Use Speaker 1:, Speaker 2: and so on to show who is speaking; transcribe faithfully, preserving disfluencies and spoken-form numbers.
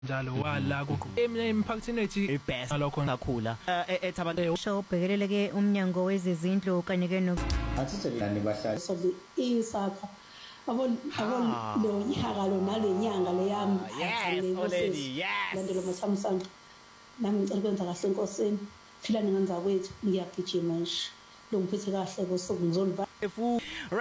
Speaker 1: njalo wala emphakathini ethi
Speaker 2: ibest
Speaker 1: lokho
Speaker 2: kakhula ethi abantu
Speaker 3: show ubhekelele ke umnyango wezezindlu kanye ke no
Speaker 4: athithelani bahlali
Speaker 5: so isakha abon abon lo nyaka lo nalenyanga le yami
Speaker 2: yes already yes
Speaker 5: landelo masamsana nami ngicela kwenza kahle enkosini phila ningenza kwethu ngiyagijima nje lo ngiphethe kahle kosuku ngizoliva